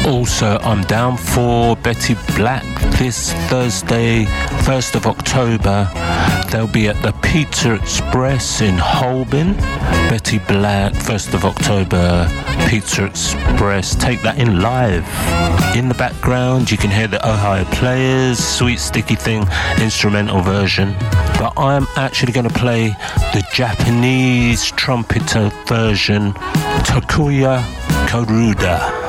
Also, I'm down for Betty Black this Thursday, 1st of October. They'll be at the Pizza Express in Holborn. Betty Black, 1st of October, Pizza Express. Take that in live. In the background, you can hear the Ohio Players, Sweet Sticky Thing instrumental version. But I'm actually going to play the Japanese trumpeter version, Takuya Karuda.